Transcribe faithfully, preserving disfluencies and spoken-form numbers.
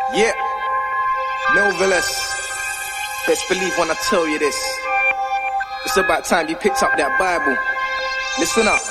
Yeah, Melvillus, best believe when I tell you this. It's about time you picked up that Bible. Listen up.